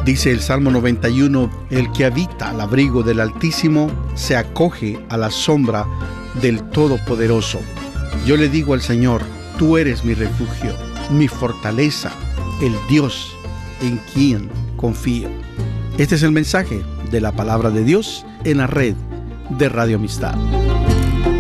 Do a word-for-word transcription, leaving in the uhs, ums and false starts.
Dice el Salmo noventa y uno, el que habita al abrigo del Altísimo se acoge a la sombra del Todopoderoso. Yo le digo al Señor, tú eres mi refugio, mi fortaleza, el Dios en quien confío. Este es el mensaje de la palabra de Dios en la red de Radio Amistad.